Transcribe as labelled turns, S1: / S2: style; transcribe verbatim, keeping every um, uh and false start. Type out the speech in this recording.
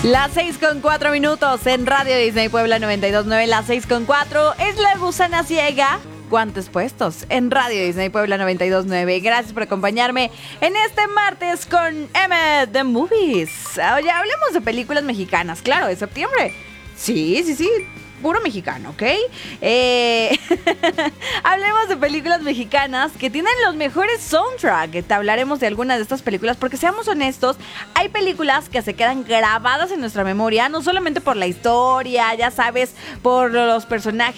S1: Las seis con cuatro minutos en Radio Disney Puebla noventa y dos punto nueve. Las seis con cuatro es La Gusana Ciega. Guantes puestos en Radio Disney Puebla noventa y dos punto nueve. Gracias por acompañarme en este martes con M The Movies. Oye, hablemos de películas mexicanas, claro, de septiembre. Sí, sí, sí. Puro mexicano, ¿ok? Eh, hablemos de películas mexicanas que tienen los mejores soundtracks. Te hablaremos de algunas de estas películas porque, seamos honestos, hay películas que se quedan grabadas en nuestra memoria, no solamente por la historia, ya sabes, por los personajes